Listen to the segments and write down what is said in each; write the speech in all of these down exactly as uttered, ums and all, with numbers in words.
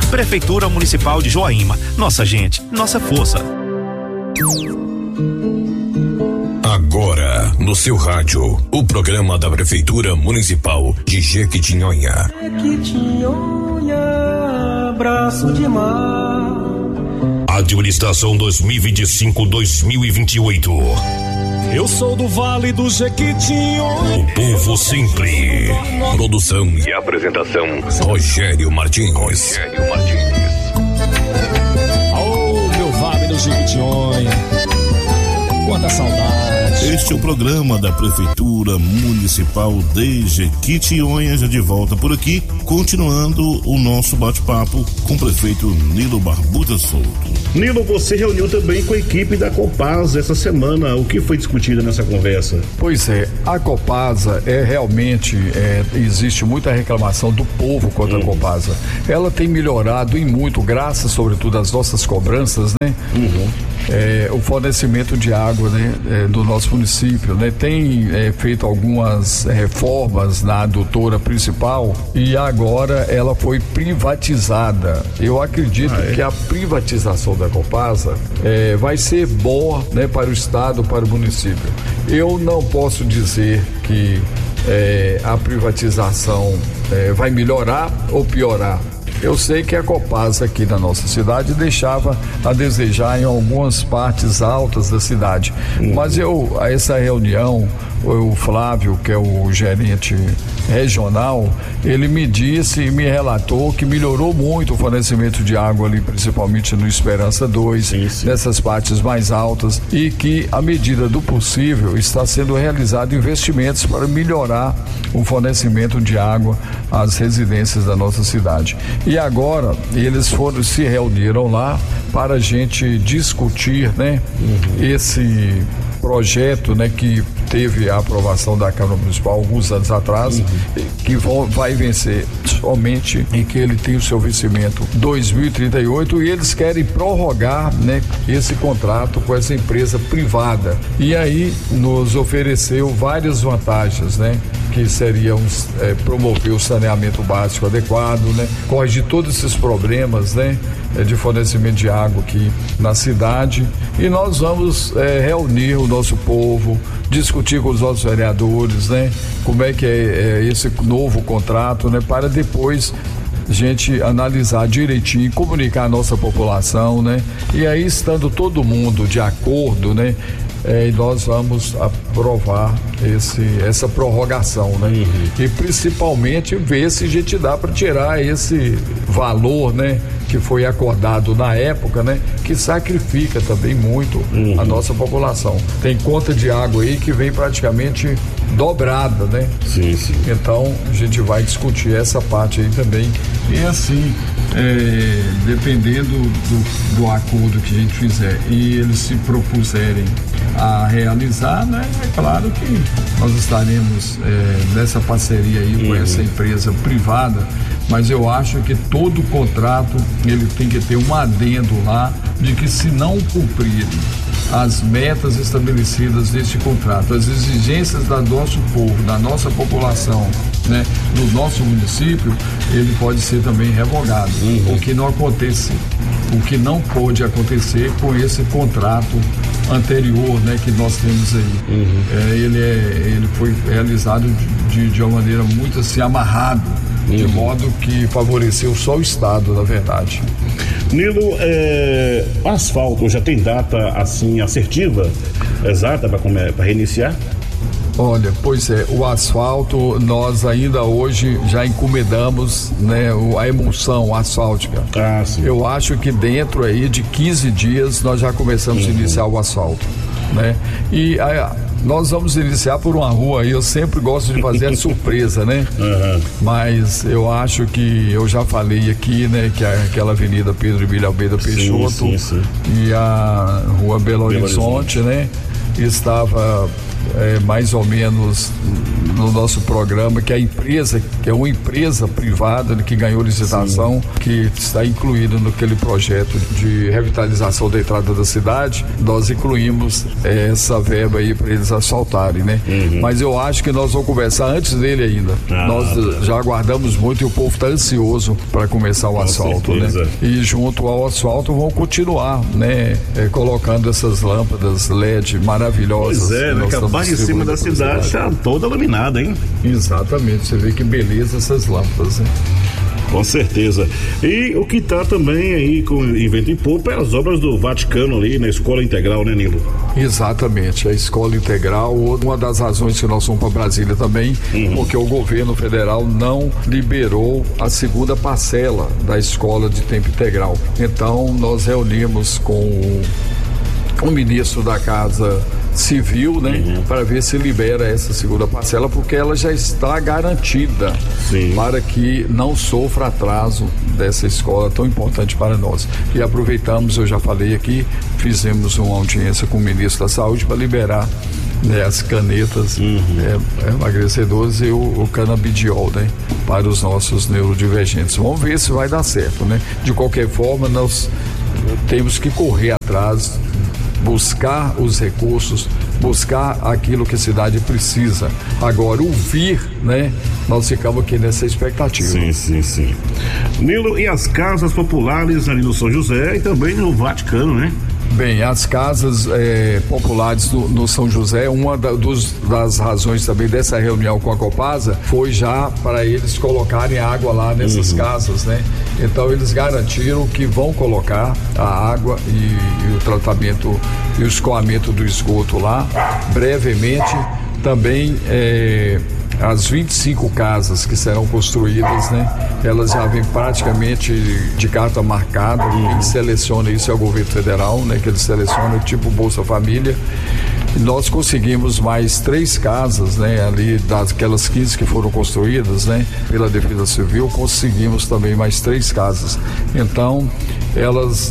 Prefeitura Municipal de Joaíma. Nossa gente, nossa força. Agora, no seu rádio, o programa da Prefeitura Municipal de Jequitinhonha. Jequitinhonha, abraço de mar. Administração dois mil e vinte e cinco a dois mil e vinte e oito. Eu sou do Vale do Jequitinhonha. O povo sempre. Produção e apresentação, Rogério Martins. Rogério Martins. Oh, meu Vale do Jequitinhonha. Quanta saudade. Este é o programa da Prefeitura Municipal de Jequitinhonha, já de volta por aqui, continuando o nosso bate-papo com o prefeito Nilo Barbuda Souto. Nilo, você reuniu também com a equipe da Copasa essa semana. O que foi discutido nessa conversa? Pois é, a Copasa é realmente, é, existe muita reclamação do povo contra uhum. a Copasa. Ela tem melhorado em muito, graças sobretudo às nossas cobranças, né? Uhum. É, o fornecimento de água, né, é, do nosso município, né, tem é, feito algumas reformas na adutora principal e agora ela foi privatizada. Eu acredito ah, é? que a privatização da Copasa é, vai ser boa, né, para o estado, para o município. Eu não posso dizer que é, a privatização é, vai melhorar ou piorar. Eu sei que a Copasa aqui na nossa cidade deixava a desejar em algumas partes altas da cidade, uhum. mas eu, a essa reunião, o Flávio, que é o gerente regional, ele me disse e me relatou que melhorou muito o fornecimento de água ali, principalmente no Esperança dois, sim, sim. nessas partes mais altas, e que à medida do possível está sendo realizado investimentos para melhorar o fornecimento de água às residências da nossa cidade. E agora eles foram, se reuniram lá para a gente discutir, né, uhum. esse projeto, né, que teve a aprovação da Câmara Municipal alguns anos atrás, uhum. que vão, vai vencer somente em que ele tem o seu vencimento dois mil e trinta e oito, e eles querem prorrogar, né, esse contrato com essa empresa privada. E aí nos ofereceu várias vantagens, né, que seriam é, promover o saneamento básico adequado, né, corrigir todos esses problemas, né, de fornecimento de água aqui na cidade. E nós vamos é, reunir o nosso povo, discutir com os nossos vereadores, né, como é que é, é esse novo contrato, né, para depois a gente analisar direitinho, comunicar a nossa população, né, e aí estando todo mundo de acordo, né, É, e nós vamos aprovar esse, essa prorrogação, né? Uhum. E principalmente ver se a gente dá para tirar esse valor, né, que foi acordado na época, né, que sacrifica também muito uhum. a nossa população. Tem conta de água aí que vem praticamente dobrada, né? Sim, sim. Então a gente vai discutir essa parte aí também. E assim, é, dependendo do, do acordo que a gente fizer e eles se propuserem a realizar, né, é claro que nós estaremos é, nessa parceria aí com uhum. essa empresa privada, mas eu acho que todo contrato ele tem que ter um adendo lá de que se não cumprirem as metas estabelecidas neste contrato, as exigências do nosso povo, da nossa população, né, do nosso município, ele pode ser também revogado. Uhum. O que não acontece, o que não pode acontecer com esse contrato anterior, né, que nós temos aí. Uhum. É, ele, é, ele foi realizado de, de uma maneira muito assim amarrado, uhum. de modo que favoreceu só o Estado, na verdade. Nilo, é, o asfalto já tem data assim assertiva, exata para reiniciar? Olha, pois é, o asfalto nós ainda hoje já encomendamos, né, a emulsão asfáltica. Ah, sim. Eu acho que dentro aí de quinze dias nós já começamos uhum. a iniciar o asfalto, né? E a, nós vamos iniciar por uma rua aí, eu sempre gosto de fazer a surpresa, né? Uhum. Mas eu acho que eu já falei aqui, né, que é aquela avenida Pedro Emílio Almeida Peixoto sim, sim, sim. e a rua Belo Horizonte, Belo Horizonte, né? Estava é, mais ou menos no nosso programa, que a empresa, que é uma empresa privada, né, que ganhou licitação, sim, que está incluída naquele projeto de revitalização da entrada da cidade, nós incluímos é, essa verba aí para eles asfaltarem, né? Uhum. Mas eu acho que nós vamos conversar antes dele ainda. Ah, nós tá. já aguardamos muito e o povo está ansioso para começar o Com asfalto, certeza. né? E junto ao asfalto vão continuar, né? É, colocando essas lâmpadas L E D maravilhosas. Pois é, né? Que a parte de cima da cidade está toda iluminada, hein? Exatamente, você vê que beleza essas lâmpadas, hein? Com certeza. E o que está também aí com Vento em Popa é as obras do Vaticano ali na Escola Integral, né, Nilo? Exatamente, a Escola Integral, uma das razões que nós fomos para Brasília também, uhum. porque o governo federal não liberou a segunda parcela da escola de tempo integral. Então nós reunimos com o ministro da Casa Civil, né, uhum. para ver se libera essa segunda parcela, porque ela já está garantida. Sim. Para que não sofra atraso dessa escola tão importante para nós. E aproveitamos, eu já falei aqui, fizemos uma audiência com o ministro da Saúde para liberar, né, as canetas uhum. é, emagrecedoras e o, o canabidiol, né, para os nossos neurodivergentes. Vamos ver se vai dar certo, né? De qualquer forma, nós temos que correr atrás, buscar os recursos, buscar aquilo que a cidade precisa. Agora, o vir, né? Nós ficamos aqui nessa expectativa. Sim, sim, sim. Nilo, e as casas populares ali no São José e também no Vaticano, né? Bem, as casas é, populares no, no São José, uma da, dos, das razões também dessa reunião com a Copasa foi já para eles colocarem água lá nessas uhum. casas, né? Então eles garantiram que vão colocar a água e, e o tratamento e o escoamento do esgoto lá brevemente. Também é, as vinte e cinco casas que serão construídas, né? Elas já vêm praticamente de carta marcada. Quem seleciona isso é o governo federal, né? Que ele seleciona tipo Bolsa Família. E nós conseguimos mais três casas, né? Ali daquelas quinze que foram construídas, né? Pela Defesa Civil, conseguimos também mais três casas. Então, elas...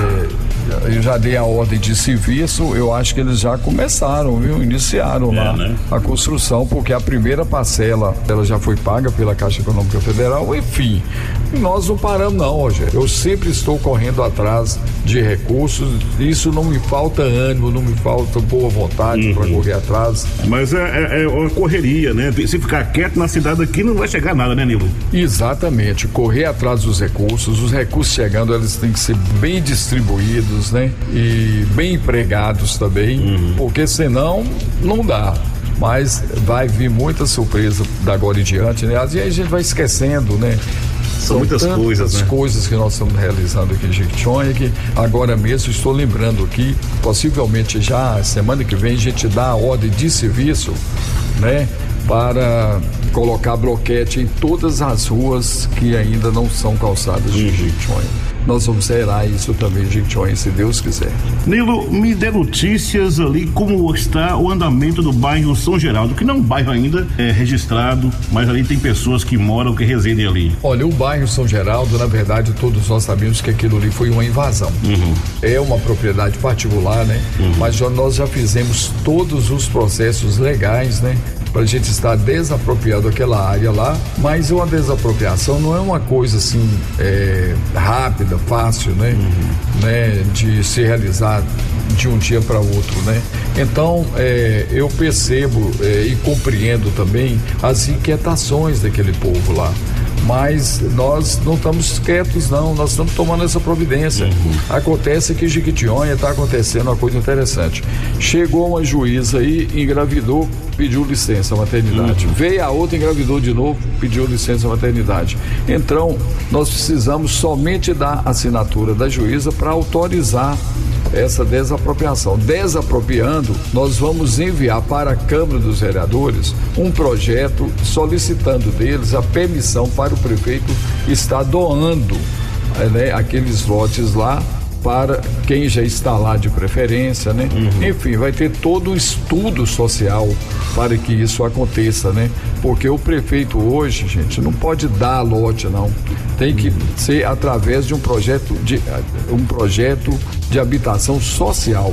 É, eu já dei a ordem de serviço, eu acho que eles já começaram, viu? Iniciaram é, lá né? a construção, porque a primeira parcela ela já foi paga pela Caixa Econômica Federal, enfim. E nós não paramos não, Rogério. Eu sempre estou correndo atrás de recursos, isso não me falta ânimo, não me falta boa vontade uhum. para correr atrás. Mas é, é, é uma correria, né? Se ficar quieto na cidade aqui não vai chegar nada, né, Nilo? Exatamente, correr atrás dos recursos, os recursos chegando, eles têm que ser bem distribuídos, né? E bem empregados também, uhum. porque senão não dá. Mas vai vir muita surpresa da agora em diante, né? Às vezes a gente vai esquecendo, né? São, São muitas coisas, né? coisas que nós estamos realizando aqui em Jequitinhonha, que agora mesmo estou lembrando aqui, possivelmente já semana que vem a gente dá a ordem de serviço, né? Para colocar bloquete em todas as ruas que ainda não são calçadas de Jequitinhonha. Nós vamos zerar isso também, Jequitinhonha, se Deus quiser. Nilo, me dê notícias ali como está o andamento do bairro São Geraldo, que não é um bairro ainda é registrado, mas ali tem pessoas que moram, que residem ali. Olha, o bairro São Geraldo, na verdade, todos nós sabemos que aquilo ali foi uma invasão. Uhum. É uma propriedade particular, né? Uhum. Mas já, nós já fizemos todos os processos legais, né? Para a gente estar desapropriando aquela área lá, mas uma desapropriação não é uma coisa assim é, rápida, fácil, né? Uhum. né? De se realizar de um dia para outro, né? Então é, eu percebo é, e compreendo também as inquietações daquele povo lá. Mas nós não estamos quietos não, nós estamos tomando essa providência. Uhum. Acontece que em Jequitinhonha está acontecendo uma coisa interessante. Chegou uma juíza aí, engravidou, pediu licença maternidade. Uhum. Veio a outra, engravidou de novo, pediu licença maternidade. Então, nós precisamos somente da assinatura da juíza para autorizar essa desapropriação. Desapropriando, nós vamos enviar para a Câmara dos Vereadores um projeto solicitando deles a permissão para o prefeito estar doando, né, aqueles lotes lá para quem já está lá de preferência, né? Uhum. Enfim, vai ter todo um estudo social para que isso aconteça, né? Porque o prefeito hoje, gente, não pode dar lote, não. Tem que ser através de um projeto de um projeto de habitação social.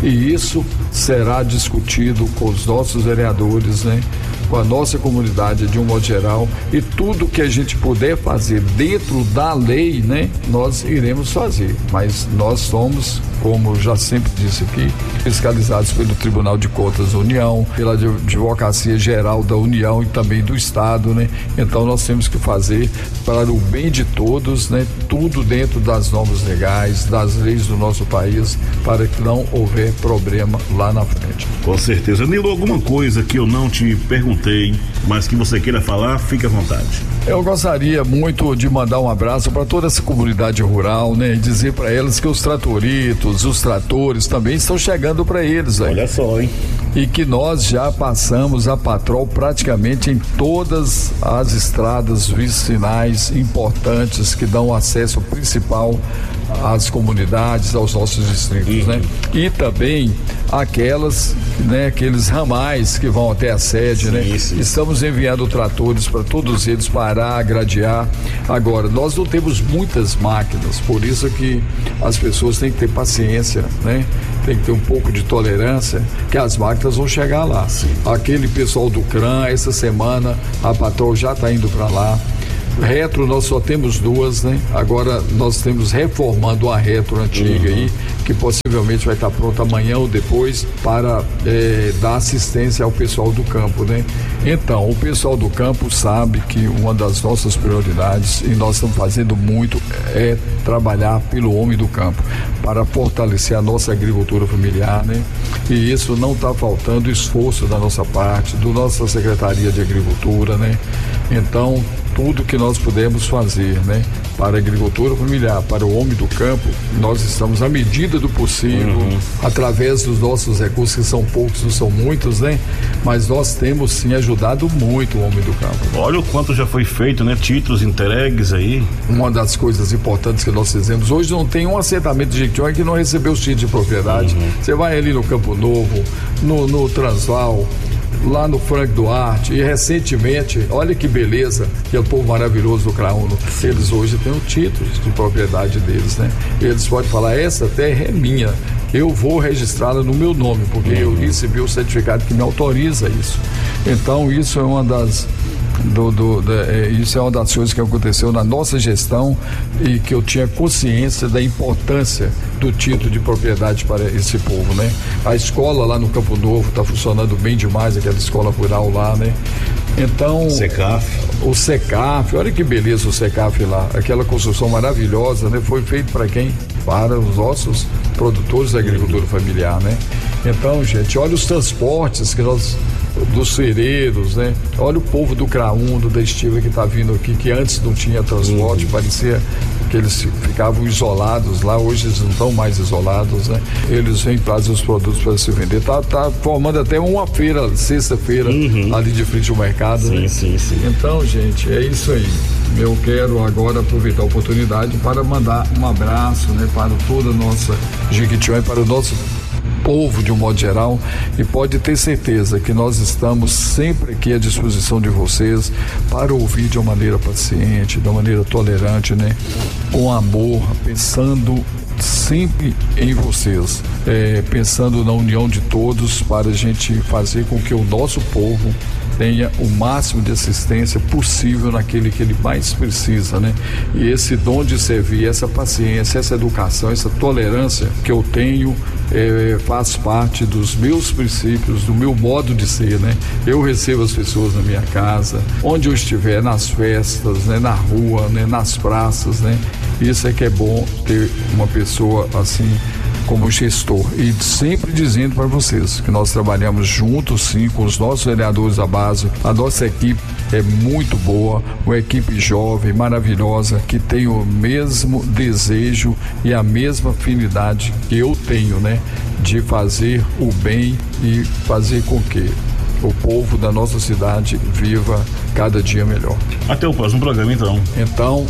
E isso será discutido com os nossos vereadores, né? Com a nossa comunidade de um modo geral, e tudo que a gente puder fazer dentro da lei, né, nós iremos fazer, mas nós somos, como já sempre disse aqui, fiscalizados pelo Tribunal de Contas da União, pela Advocacia Geral da União e também do Estado, né? Então nós temos que fazer para o bem de todos, né? Tudo dentro das normas legais, das leis do nosso país, para que não houver problema lá na frente. Com certeza. Nilo, alguma coisa que eu não te perguntei, mas que você queira falar, fique à vontade. Eu gostaria muito de mandar um abraço para toda essa comunidade rural, né? E dizer para elas que os tratoritos, os tratores também estão chegando para eles, né? Olha só, hein? E que nós já passamos a patrol praticamente em todas as estradas vicinais importantes que dão acesso principal às comunidades, aos nossos distritos, uhum. né? E também aquelas, né, aqueles ramais que vão até a sede, sim, né? Sim. Estamos enviando tratores para todos eles parar, gradear. Agora, nós não temos muitas máquinas, por isso que as pessoas têm que ter paciência, né? Tem que ter um pouco de tolerância, que as máquinas vão chegar lá. Sim. Aquele pessoal do C R A M, essa semana a patrol já está indo para lá. Retro nós só temos duas, né? Agora nós estamos reformando a retro antiga uhum. aí, que possivelmente vai estar pronta amanhã ou depois para é, dar assistência ao pessoal do campo, né? Então, o pessoal do campo sabe que uma das nossas prioridades, e nós estamos fazendo muito, é trabalhar pelo homem do campo, para fortalecer a nossa agricultura familiar, né? E isso não está faltando esforço da nossa parte, da nossa Secretaria de Agricultura, né? Então, tudo que nós pudermos fazer, né, para a agricultura familiar, para o homem do campo, nós estamos à medida do possível, uhum. através dos nossos recursos, que são poucos, não são muitos, né? Mas nós temos sim ajudado muito o homem do campo. Olha o quanto já foi feito, né? Títulos entregues aí. Uma das coisas importantes que nós fizemos, hoje não tem um assentamento de Jequitinhonha que não recebeu os títulos de propriedade. Uhum. Você vai ali no Campo Novo, no, no Transval, lá no Frank Duarte, e recentemente, olha que beleza, que é o povo maravilhoso do Craúno, eles hoje têm o título de propriedade deles, né? Eles podem falar, essa terra é minha, eu vou registrá-la no meu nome, porque uhum. eu recebi o certificado que me autoriza isso. Então isso é uma das Do, do, da, é, isso é uma das coisas que aconteceu na nossa gestão, e que eu tinha consciência da importância do título de propriedade para esse povo, né? A escola lá no Campo Novo está funcionando bem demais, aquela escola rural lá, né? Então, Secaf. O Secaf, olha que beleza o Secaf lá, aquela construção maravilhosa, né? Foi feito para quem? Para os nossos produtores da agricultura familiar, né? Então, gente, olha os transportes que nós, dos cereiros, né? Olha o povo do Craúno, da Estiva, que está vindo aqui, que antes não tinha transporte, uhum. parecia que eles ficavam isolados lá, hoje eles não estão mais isolados, né? Eles vêm, trazem os produtos para se vender, tá, tá formando até uma feira, sexta-feira, uhum. ali de frente ao mercado, sim, né? sim, sim. Então, gente, é isso aí. Eu quero agora aproveitar a oportunidade para mandar um abraço, né, para toda a nossa Jequitinhonha, para o nosso povo de um modo geral, e pode ter certeza que nós estamos sempre aqui à disposição de vocês para ouvir de uma maneira paciente, de uma maneira tolerante, né? Com amor, pensando sempre em vocês, é, pensando na união de todos, para a gente fazer com que o nosso povo tenha o máximo de assistência possível naquele que ele mais precisa, né? E esse dom de servir, essa paciência, essa educação, essa tolerância que eu tenho, é, faz parte dos meus princípios, do meu modo de ser, né? Eu recebo as pessoas na minha casa, onde eu estiver, nas festas, né? Na rua, né? Nas praças, né? Isso é que é bom ter uma pessoa assim como gestor, e sempre dizendo para vocês que nós trabalhamos juntos sim com os nossos vereadores da base. A nossa equipe é muito boa, uma equipe jovem, maravilhosa, que tem o mesmo desejo e a mesma afinidade que eu tenho, né, de fazer o bem e fazer com que o povo da nossa cidade viva cada dia melhor. Até o próximo programa, então. Então,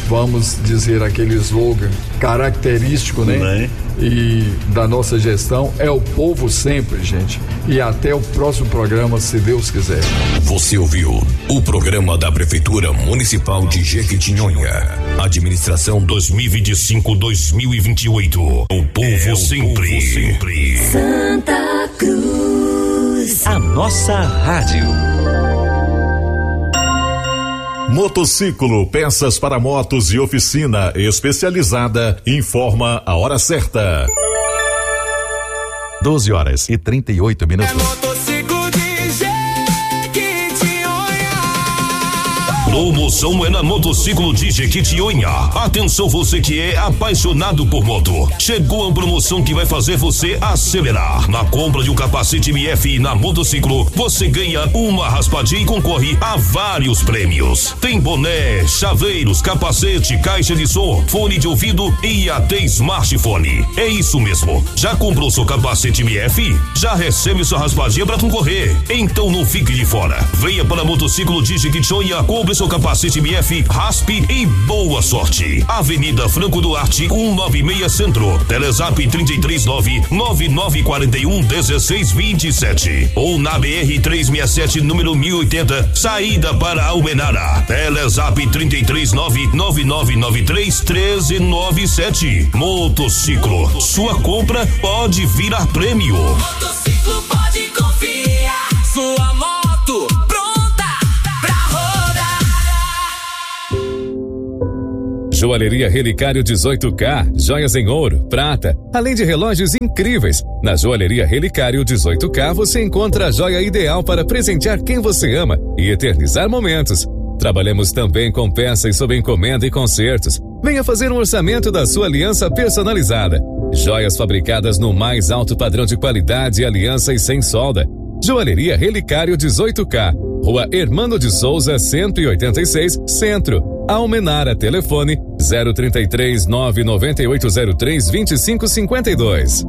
vamos dizer, aquele slogan característico, né? né? E da nossa gestão é o povo sempre, gente. E até o próximo programa, se Deus quiser. Você ouviu o programa da Prefeitura Municipal de Jequitinhonha. Administração dois mil e vinte e cinco a dois mil e vinte e oito. O povo é sempre. O povo sempre. Santa Cruz. A nossa rádio. Motociclo, peças para motos e oficina especializada, informa a hora certa. doze horas e trinta e oito minutos. É motociclo de Jequitinhonha. Promoção é na Motociclo de Jequitinhonha. Atenção, você que é apaixonado por moto. Chegou a promoção que vai fazer você acelerar. Na compra de um capacete M F na Motociclo, você ganha uma raspadinha e concorre a vários prêmios. Tem boné, chaveiros, capacete, caixa de som, fone de ouvido e até smartphone. É isso mesmo. Já comprou seu capacete M F? Já recebe sua raspadinha para concorrer. Então não fique de fora. Venha para a Motociclo de Jequitinhonha, compre seu capacete M F, raspe e boa sorte. Avenida Franco Duarte, cento e noventa e seis Centro. Telezap trinta e três nove nove nove quatro um um seis vinte e sete. Ou na B R trezentos e sessenta e sete, número mil e oitenta, saída para Almenara. Telezap trinta e três nove nove nove nove três um três nove sete. Motociclo, sua compra pode virar prêmio. Motociclo pode confiar. Sua moto pronta pra rodar. Joalheria Relicário dezoito K, joias em ouro, prata, além de relógios incríveis. Na Joalheria Relicário dezoito K você encontra a joia ideal para presentear quem você ama e eternizar momentos. Trabalhamos também com peças sob encomenda e concertos. Venha fazer um orçamento da sua aliança personalizada. Joias fabricadas no mais alto padrão de qualidade, aliança e sem solda. Joalheria Relicário dezoito K, Rua Hermano de Souza, cento e oitenta e seis, Centro. Almenara, telefone zero trinta e três nove nove oito zero três vinte e cinco cinquenta e dois.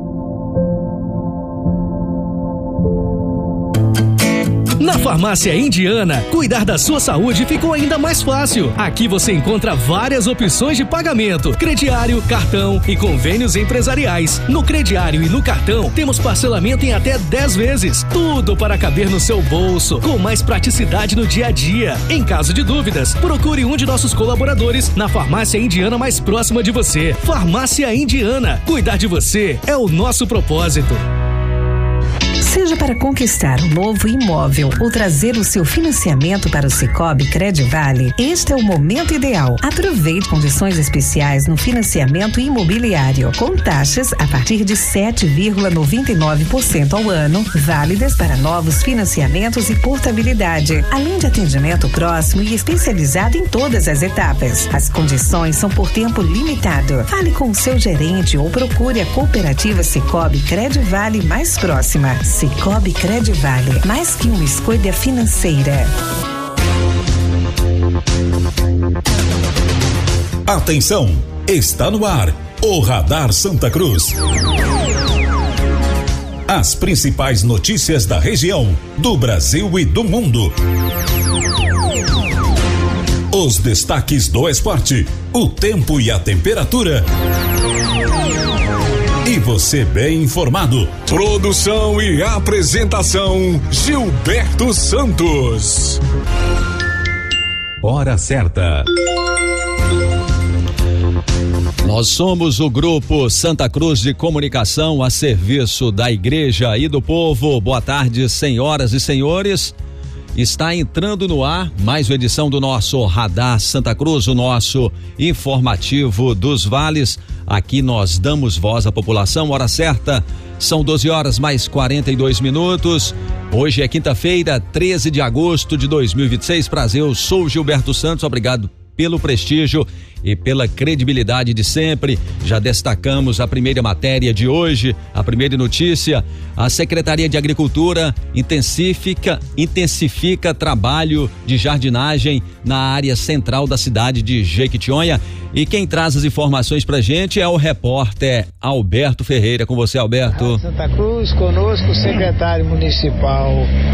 Na Farmácia Indiana, cuidar da sua saúde ficou ainda mais fácil. Aqui você encontra várias opções de pagamento: crediário, cartão e convênios empresariais. No crediário e no cartão, temos parcelamento em até dez vezes. Tudo para caber no seu bolso, com mais praticidade no dia a dia. Em caso de dúvidas, procure um de nossos colaboradores na Farmácia Indiana mais próxima de você. Farmácia Indiana, cuidar de você é o nosso propósito. Seja para conquistar um novo imóvel ou trazer o seu financiamento para o Sicoob Credivale, este é o momento ideal. Aproveite condições especiais no financiamento imobiliário, com taxas a partir de sete vírgula noventa e nove por cento ao ano, válidas para novos financiamentos e portabilidade, além de atendimento próximo e especializado em todas as etapas. As condições são por tempo limitado. Fale com o seu gerente ou procure a cooperativa Sicoob Credivale mais próxima. Sicoob Credivale, mais que uma escolha financeira. Atenção, está no ar o Radar Santa Cruz. As principais notícias da região, do Brasil e do mundo. Os destaques do esporte, o tempo e a temperatura. E você bem informado. Produção e apresentação, Gilberto Santos. Hora certa. Nós somos o Grupo Santa Cruz de Comunicação a serviço da Igreja e do povo. Boa tarde, senhoras e senhores. Está entrando no ar mais uma edição do nosso Radar Santa Cruz, o nosso informativo dos vales. Aqui nós damos voz à população. Hora certa, são doze horas mais quarenta e dois minutos. Hoje é quinta-feira, treze de agosto de dois mil e vinte e seis. Prazer, eu sou Gilberto Santos. Obrigado pelo prestígio e pela credibilidade de sempre. Já destacamos a primeira matéria de hoje, a primeira notícia. A Secretaria de Agricultura intensifica, intensifica trabalho de jardinagem na área central da cidade de Jequitinhonha. E quem traz as informações pra gente é o repórter Alberto Ferreira. Com você, Alberto. Santa Cruz, conosco o secretário municipal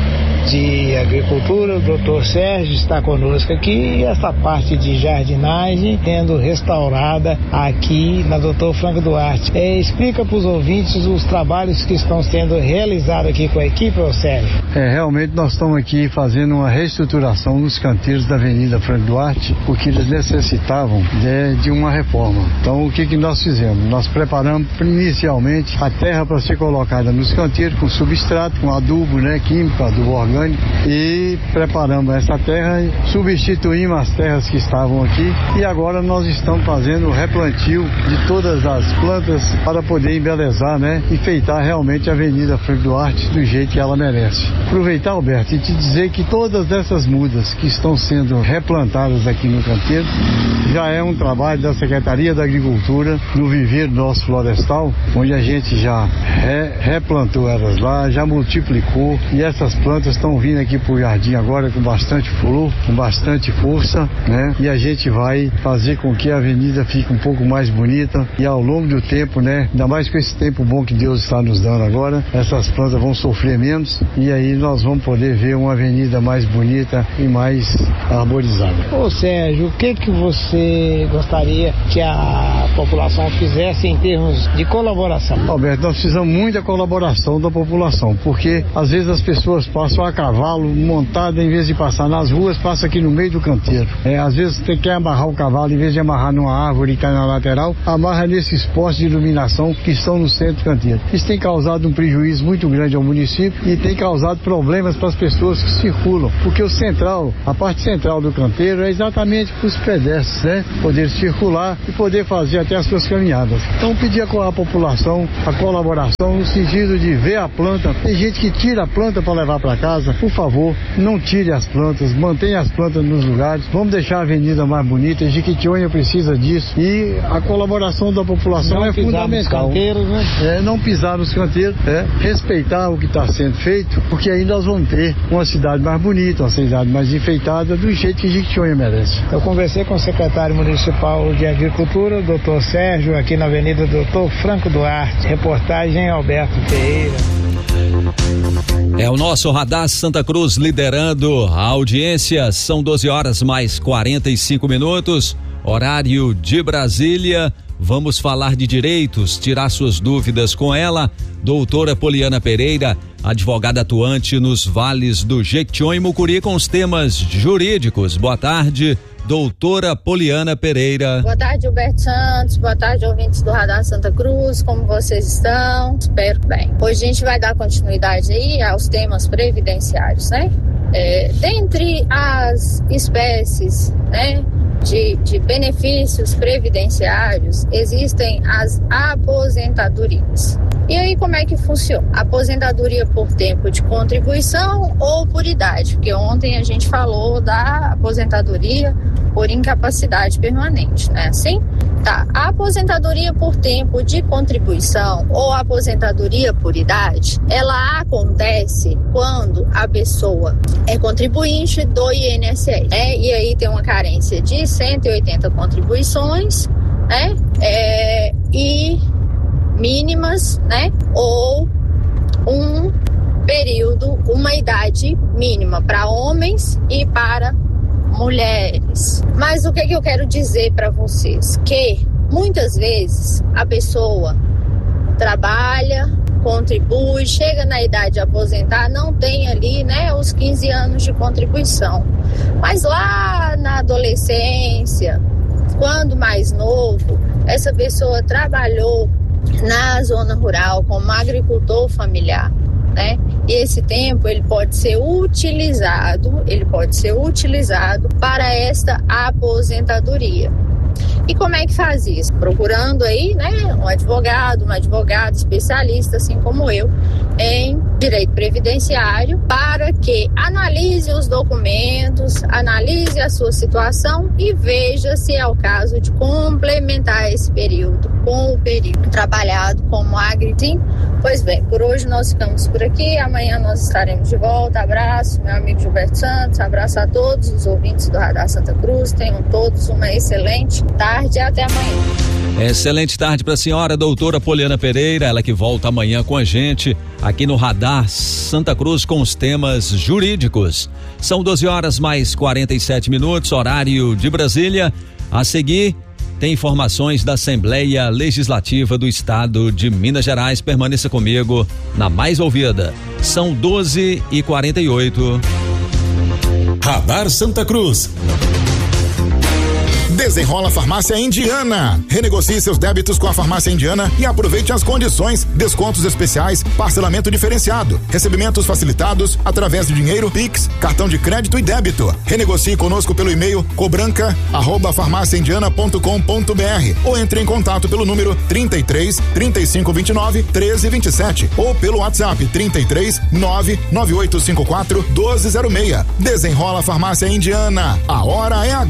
de Agricultura, o doutor Sérgio, está conosco aqui, e essa parte de jardinagem sendo restaurada aqui na doutor Franco Duarte. É, explica para os ouvintes os trabalhos que estão sendo realizados aqui com a equipe, ô Sérgio. É, realmente nós estamos aqui fazendo uma reestruturação nos canteiros da Avenida Franco Duarte, porque eles necessitavam de, de uma reforma. Então o que, que nós fizemos? Nós preparamos inicialmente a terra para ser colocada nos canteiros com substrato, com adubo, né, químico, adubo orgânico, e preparamos essa terra, substituímos as terras que estavam aqui, e agora nós estamos fazendo o replantio de todas as plantas para poder embelezar, né, enfeitar realmente a Avenida Franco Duarte do jeito que ela merece. Aproveitar, Alberto, e te dizer que todas essas mudas que estão sendo replantadas aqui no canteiro já é um trabalho da Secretaria da Agricultura no viveiro nosso florestal, onde a gente já re, replantou elas lá, já multiplicou, e essas plantas estão vindo aqui pro jardim agora com bastante flor, com bastante força, né? E a gente vai fazer com que a avenida fique um pouco mais bonita, e ao longo do tempo, né, ainda mais com esse tempo bom que Deus está nos dando agora, essas plantas vão sofrer menos, e aí nós vamos poder ver uma avenida mais bonita e mais arborizada. Ô Sérgio, o que que você gostaria que a população fizesse em termos de colaboração? Alberto, nós precisamos muito da colaboração da população, porque às vezes as pessoas passam a cavalo montado, em vez de passar nas ruas, passa aqui no meio do canteiro. É, às vezes você quer amarrar o cavalo, em vez de amarrar numa árvore que está na lateral, amarra nesses postes de iluminação que estão no centro do canteiro. Isso tem causado um prejuízo muito grande ao município e tem causado problemas para as pessoas que circulam, porque o central, a parte central do canteiro é exatamente para os pedestres, né, poder circular e poder fazer até as suas caminhadas. Então pedir a população a colaboração no sentido de ver a planta. Tem gente que tira a planta para levar para casa. Por favor, não tire as plantas, mantenha as plantas nos lugares. Vamos deixar a avenida mais bonita. Jequitinhonha precisa disso, e a colaboração da população não é fundamental. Canteiros, né? É, não pisar nos canteiros, é, respeitar o que está sendo feito, porque aí nós vamos ter uma cidade mais bonita, uma cidade mais enfeitada, do jeito que Jequitinhonha merece. Eu conversei com o secretário municipal de Agricultura, o doutor Sérgio, aqui na Avenida doutor Franco Duarte. Reportagem Alberto Ferreira. É o nosso Radar Santa Cruz liderando a audiência. São doze horas mais quarenta e cinco minutos, horário de Brasília. Vamos falar de direitos, tirar suas dúvidas com ela, doutora Poliana Pereira, advogada atuante nos vales do Jequitinhonha e Mucuri com os temas jurídicos. Boa tarde, doutora Poliana Pereira. Boa tarde, Alberto Santos. Boa tarde, ouvintes do Radar Santa Cruz. Como vocês estão? Espero bem. Hoje a gente vai dar continuidade aí aos temas previdenciários, né? É, dentre as espécies, né, de, de benefícios previdenciários, existem as aposentadorias. E aí como é que funciona? Aposentadoria por tempo de contribuição ou por idade? Porque ontem a gente falou da aposentadoria por incapacidade permanente, não é assim? Tá, a aposentadoria por tempo de contribuição ou aposentadoria por idade, ela acontece quando a pessoa é contribuinte do I N S S, né? E aí tem uma carência de cento e oitenta contribuições, né? É, e mínimas, né? Ou um período, uma idade mínima para homens e para mulheres. Mas o que, que eu quero dizer para vocês? Que muitas vezes a pessoa trabalha, contribui, chega na idade de aposentar, não tem ali, né, os quinze anos de contribuição. Mas lá na adolescência, quando mais novo, essa pessoa trabalhou na zona rural como agricultor familiar, né? E esse tempo ele pode ser utilizado, ele pode ser utilizado para esta aposentadoria. E como é que faz isso? Procurando aí, né, um advogado, uma advogada especialista, assim como eu, em direito previdenciário, para que analise os documentos, analise a sua situação e veja se é o caso de complementar esse período com o período trabalhado como agritim. Pois bem, por hoje nós ficamos por aqui, amanhã nós estaremos de volta. Abraço, meu amigo Gilberto Santos, abraço a todos os ouvintes do Radar Santa Cruz, tenham todos uma excelente tarde e até amanhã. Excelente tarde para a senhora, doutora Poliana Pereira, ela que volta amanhã com a gente aqui no Radar Santa Cruz com os temas jurídicos. São doze horas mais quarenta e sete minutos, horário de Brasília. A seguir, tem informações da Assembleia Legislativa do Estado de Minas Gerais. Permaneça comigo na mais ouvida. São doze e quarenta e oito. Radar Santa Cruz. Desenrola Farmácia Indiana. Renegocie seus débitos com a Farmácia Indiana e aproveite as condições, descontos especiais, parcelamento diferenciado, recebimentos facilitados através de dinheiro, Pix, cartão de crédito e débito. Renegocie conosco pelo e-mail cobranca arroba farmácia indiana ponto com ponto br ou entre em contato pelo número trinta e três, trinta e cinco, vinte e nove, treze, vinte e sete ou pelo WhatsApp trinta e três, nove nove oito cinco quatro, doze zero seis. Desenrola Farmácia Indiana. A hora é agora.